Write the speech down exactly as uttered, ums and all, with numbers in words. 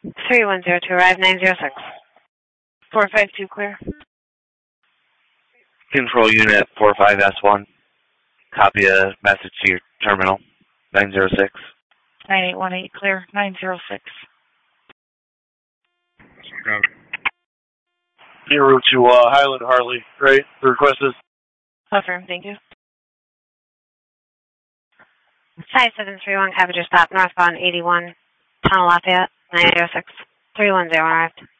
three one zero two, arrive nine zero six. four five two, clear. Control unit four five S one. Copy a message to your terminal, nine zero six. nine eight one eight, clear, nine zero six. En route to uh, Highland Harley, right? The request is? Affirm, thank you. five seven three one, copy your stop, northbound eighty-one, Tunnel Lafayette, nine zero six. three one zero, arrived.